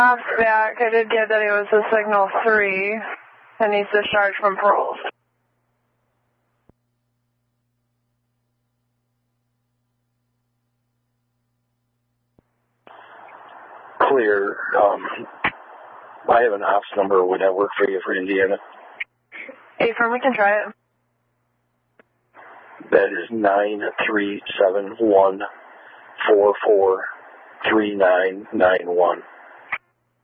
Ops back. I did get that he was a signal 3 and he's discharged from paroles. Clear. I have an ops number. Would that work for you for Indiana? Hey, firm, we can try it. That is 9371443991.